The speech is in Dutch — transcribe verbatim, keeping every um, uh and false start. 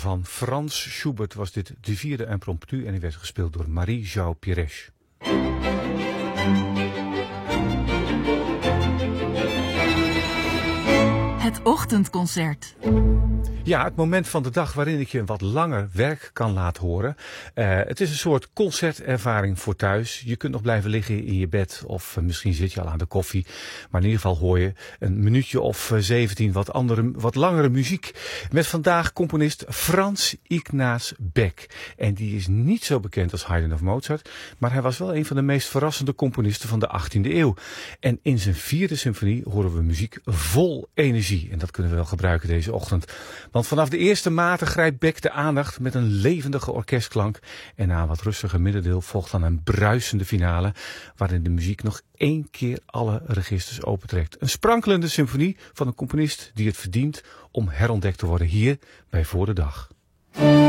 van Frans Schubert was dit de vierde impromptu en die werd gespeeld door Marie-Jo Pires. Het ochtendconcert. Ja, het moment van de dag waarin ik je een wat langer werk kan laten horen. Uh, het is een soort concertervaring voor thuis. Je kunt nog blijven liggen in je bed of uh, misschien zit je al aan de koffie. Maar in ieder geval hoor je een minuutje of uh, zeventien wat, andere, wat langere muziek. Met vandaag componist Frans Ignaz Beck. En die is niet zo bekend als Haydn of Mozart. Maar hij was wel een van de meest verrassende componisten van de achttiende eeuw. En in zijn vierde symfonie horen we muziek vol energie. En dat kunnen we wel gebruiken deze ochtend. Want vanaf de eerste maten grijpt Beck de aandacht met een levendige orkestklank. En na een wat rustiger middendeel volgt dan een bruisende finale, waarin de muziek nog één keer alle registers opentrekt. Een sprankelende symfonie van een componist die het verdient om herontdekt te worden hier bij Voor de Dag.